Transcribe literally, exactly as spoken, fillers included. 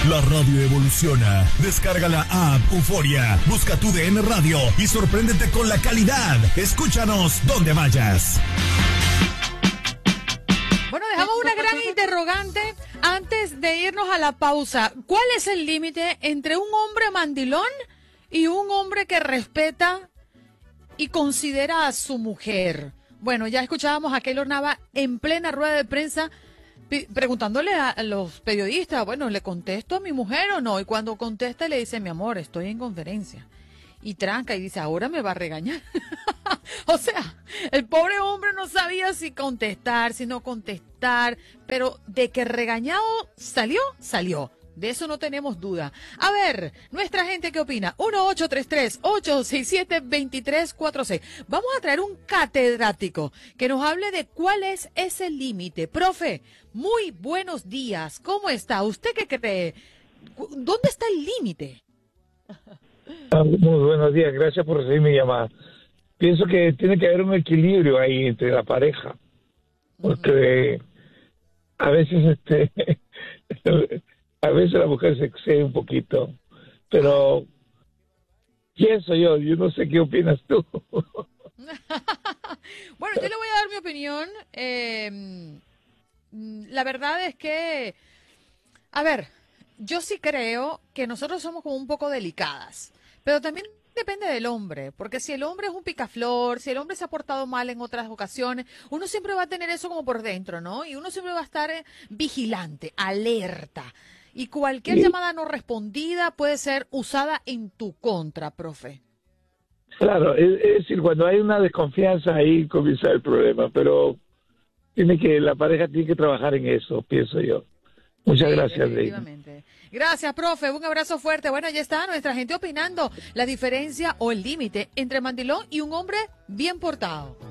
La radio evoluciona. Descarga la app Euforia. Busca tu D N Radio y sorpréndete con la calidad. Escúchanos donde vayas. Bueno, dejamos una gran interrogante antes de irnos a la pausa. ¿Cuál es el límite entre un hombre mandilón y un hombre que respeta y considera a su mujer? Bueno, ya escuchábamos a Keylor Nava en plena rueda de prensa preguntándole a los periodistas, bueno, ¿le contesto a mi mujer o no? Y cuando contesta le dice, mi amor, estoy en conferencia. Y tranca y dice, ahora me va a regañar. O sea, el pobre hombre no sabía si contestar, si no contestar, pero de que regañado salió, salió. De eso no tenemos duda. A ver, nuestra gente, ¿qué opina? uno ocho tres tres, ocho seis siete, dos tres cuatro seis. Vamos a traer un catedrático que nos hable de cuál es ese límite. Profe, muy buenos días. ¿Cómo está? ¿Usted qué cree? ¿Dónde está el límite? Muy buenos días. Gracias por recibir mi llamada. Pienso que tiene que haber un equilibrio ahí entre la pareja. Porque uh-huh. a veces este... A veces la mujer se excede un poquito, pero pienso yo, yo no sé qué opinas tú. Bueno, yo le voy a dar mi opinión. Eh, la verdad es que, a ver, yo sí creo que nosotros somos como un poco delicadas, pero también depende del hombre, porque si el hombre es un picaflor, si el hombre se ha portado mal en otras ocasiones, uno siempre va a tener eso como por dentro, ¿no? Y uno siempre va a estar vigilante, alerta. Y cualquier sí. llamada no respondida puede ser usada en tu contra, profe. Claro, es, es decir, cuando hay una desconfianza ahí comienza el problema, pero tiene que la pareja tiene que trabajar en eso, pienso yo. Muchas sí, gracias, definitivamente. Gracias, profe. Un abrazo fuerte. Bueno, ya está nuestra gente opinando la diferencia o el límite entre mandilón y un hombre bien portado.